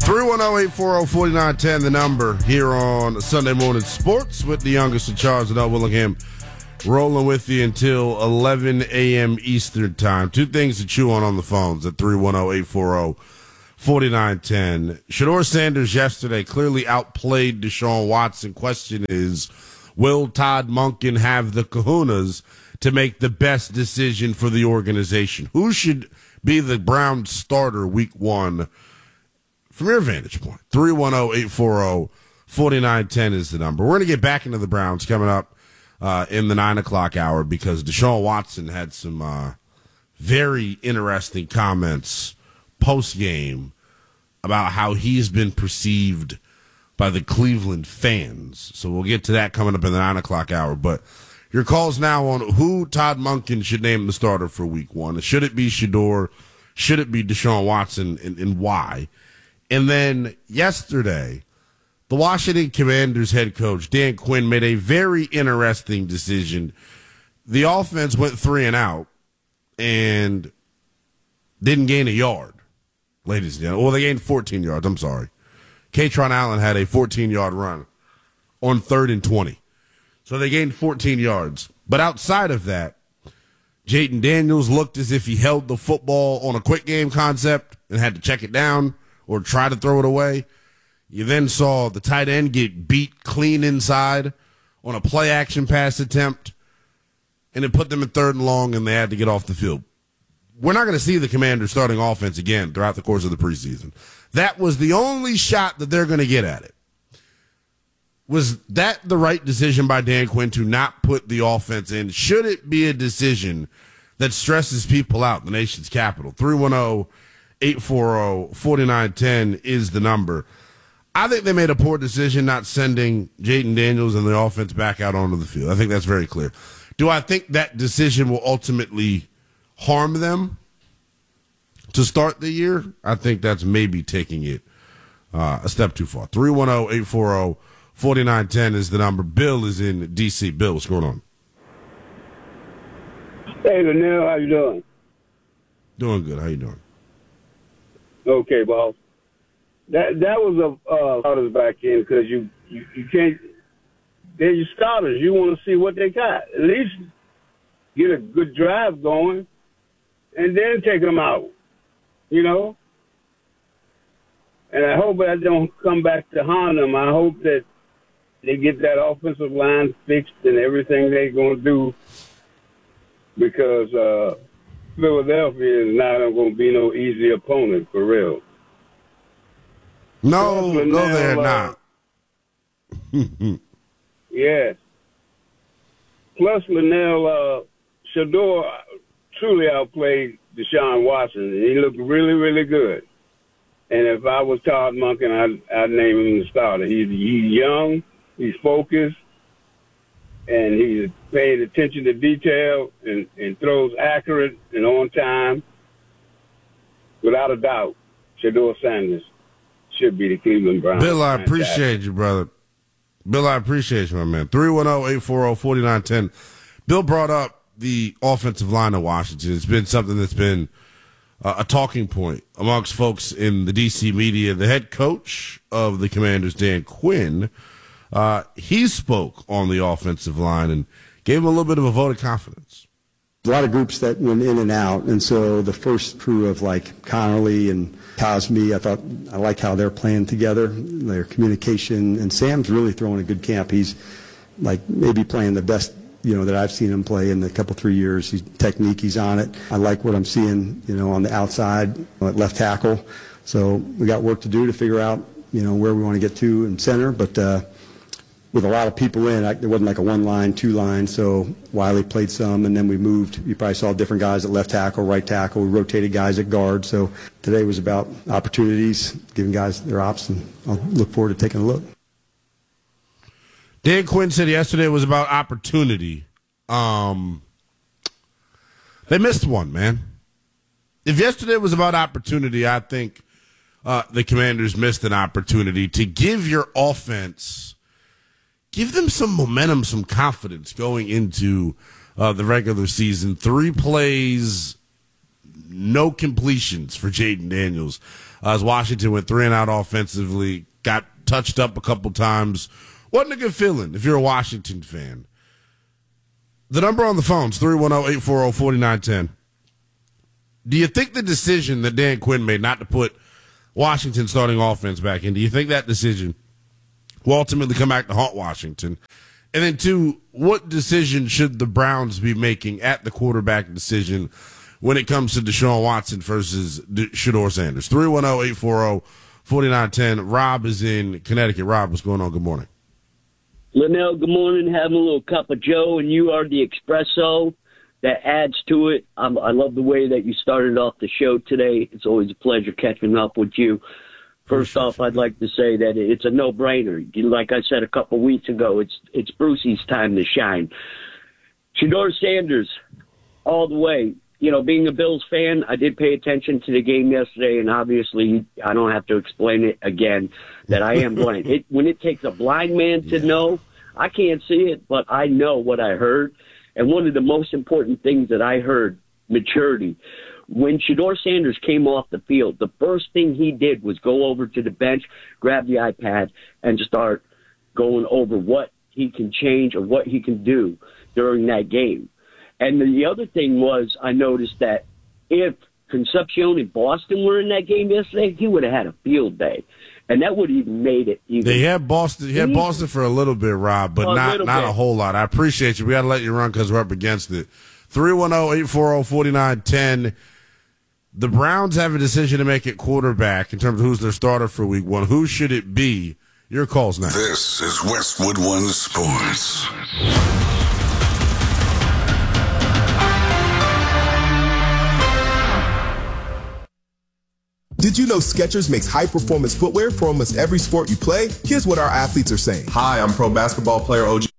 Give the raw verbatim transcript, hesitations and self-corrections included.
three one zero, eight four zero, four nine one zero, the number here on Sunday Morning Sports with the youngest in charge, Adele Willingham, rolling with you until eleven a.m. Eastern Time. Two things to chew on on the phones at three one zero, eight four zero, four nine one zero. Shedeur Sanders yesterday clearly outplayed Deshaun Watson. Question is, will Todd Monken have the kahunas to make the best decision for the organization? Who should be the Browns starter week one from your vantage point? three one zero, eight four zero, four nine one zero is the number. We're going to get back into the Browns coming up uh, in the nine o'clock hour because Deshaun Watson had some uh, very interesting comments post-game about how he's been perceived by the Cleveland fans. So we'll get to that coming up in the nine o'clock hour. But your calls now on who Todd Monken should name the starter for week one. Should it be Shedeur? Should it be Deshaun Watson, and, and why? And then yesterday, the Washington Commanders head coach, Dan Quinn, made a very interesting decision. The offense went three and out and didn't gain a yard, ladies and gentlemen. Well, they gained fourteen yards. I'm sorry. Katron Allen had a fourteen-yard run on third and twenty. So they gained fourteen yards. But outside of that, Jayden Daniels looked as if he held the football on a quick game concept and had to check it down or try to throw it away. You then saw the tight end get beat clean inside on a play-action pass attempt, and it put them in third and long, and they had to get off the field. We're not going to see the Commanders starting offense again throughout the course of the preseason. That was the only shot that they're going to get at it. Was that the right decision by Dan Quinn to not put the offense in? Should it be a decision that stresses people out, the nation's capital? three one zero, eight four zero, four nine one zero is the number. I think they made a poor decision not sending Jayden Daniels and the offense back out onto the field. I think that's very clear. Do I think that decision will ultimately harm them to start the year? I think that's maybe taking it uh, a step too far. three one zero, eight four zero, four nine one zero is the number. Bill is in D C. Bill, what's going on? Hey, Linnell, how you doing? Doing good. How you doing? Okay, boss. That that was a uh, starters back in because you, you, you can't. They're your starters. You want to see what they got. At least get a good drive going, and then take them out. You know. And I hope that don't come back to haunt them. I hope that they get that offensive line fixed and everything they're going to do, because uh, Philadelphia is not going to be no easy opponent for real. No, Plus, no, Linnell, they're uh, not. Yes. Plus, Linnell, uh, Shedeur truly outplayed Deshaun Watson. He looked really, really good. And if I was Todd Monken, I'd, I'd name him the starter. He's, he's young, he's focused, and he's paying attention to detail and, and throws accurate and on time. Without a doubt, Shedeur Sanders should be the Cleveland Browns. Bill, I appreciate you, brother. Bill, I appreciate you, my man. three one zero, eight four zero, four nine one zero. Bill brought up the offensive line of Washington. It's been something that's been uh, a talking point amongst folks in the D C media. The head coach of the Commanders, Dan Quinn, uh, he spoke on the offensive line and gave him a little bit of a vote of confidence. A lot of groups that went in and out, and so the first crew of like Connerly and Cosme, I thought I like how they're playing together, their communication, and Sam's really throwing a good camp. He's like maybe playing the best, you know, that I've seen him play in the couple three years. He's technique, he's on it. I like what I'm seeing, you know, on the outside at left tackle. So we got work to do to figure out, you know, where we want to get to in center, but. Uh, With a lot of people in, I, there wasn't like a one-line, two-line, so Wiley played some, and then we moved. You probably saw different guys at left tackle, right tackle. We rotated guys at guard. So today was about opportunities, giving guys their ops, and I'll look forward to taking a look. Dan Quinn said yesterday was about opportunity. Um, they missed one, man. If yesterday was about opportunity, I think uh, the Commanders missed an opportunity to give your offense – give them some momentum, some confidence going into uh, the regular season. Three plays, no completions for Jaden Daniels. Uh, as Washington went three and out offensively, got touched up a couple times. Wasn't a good feeling if you're a Washington fan. The number on the phone is three one zero, eight four zero, four nine one zero. Do you think the decision that Dan Quinn made not to put Washington starting offense back in, do you think that decision will ultimately come back to haunt Washington? And then, two, what decision should the Browns be making at the quarterback decision when it comes to Deshaun Watson versus D- Shedeur Sanders? three one zero, eight four zero, four nine one zero. Rob is in Connecticut. Rob, what's going on? Good morning. Linnell, good morning. Having a little cup of Joe, and you are the espresso that adds to it. I'm, I love the way that you started off the show today. It's always a pleasure catching up with you. First off, I'd like to say that it's a no-brainer. Like I said a couple weeks ago, it's it's Brucey's time to shine. Shedeur Sanders, all the way. You know, being a Bills fan, I did pay attention to the game yesterday, and obviously I don't have to explain it again that I am blind. It, when it takes a blind man to know, I can't see it, but I know what I heard. And one of the most important things that I heard, maturity. When Shedeur Sanders came off the field, the first thing he did was go over to the bench, grab the iPad, and start going over what he can change or what he can do during that game. And the other thing was, I noticed that if Concepcion and Boston were in that game yesterday, he would have had a field day. And that would have even made it even. They had Boston, he had Boston for a little bit, Rob, but a not not bit. a whole lot. I appreciate you. We got to let you run because we're up against it. three one zero, eight four zero, four nine one zero. The Browns have a decision to make at quarterback in terms of who's their starter for week one. Who should it be? Your call's now. This is Westwood One Sports. Did you know Skechers makes high-performance footwear for almost every sport you play? Here's what our athletes are saying. Hi, I'm pro basketball player O G